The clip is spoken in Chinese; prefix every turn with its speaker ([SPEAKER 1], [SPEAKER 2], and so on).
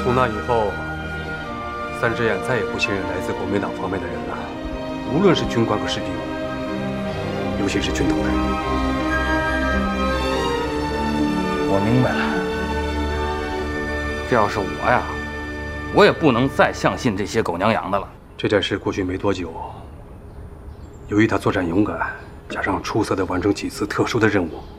[SPEAKER 1] 从那以后，三只眼再也不信任来自国民党方面的人了，无论是军官和士兵，尤其是军统的人。
[SPEAKER 2] 我明白了。这要是我呀，我也不能再相信这些狗娘养的了。
[SPEAKER 1] 这件事过去没多久，由于他作战勇敢，加上出色的完成几次特殊的任务，